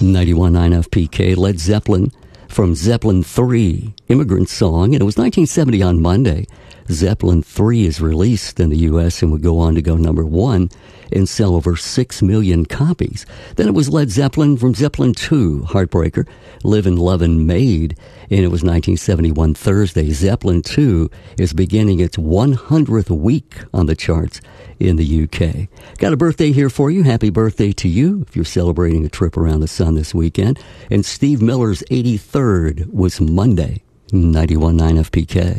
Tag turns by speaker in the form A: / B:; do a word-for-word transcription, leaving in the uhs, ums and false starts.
A: ninety-one point nine F P K, Led Zeppelin from Zeppelin three, Immigrant Song. And it was nineteen seventy on Monday. Zeppelin three is released in the U S and would go on to go number one and sell over six million copies. Then it was Led Zeppelin from Zeppelin two, Heartbreaker, Livin' Lovin' Made, and it was nineteen seventy-one Thursday. Zeppelin two is beginning its one hundredth week on the charts in the U K. Got a birthday here for you. Happy birthday to you if you're celebrating a trip around the sun this weekend. And Steve Miller's eighty-third was Monday, ninety-one point nine F P K.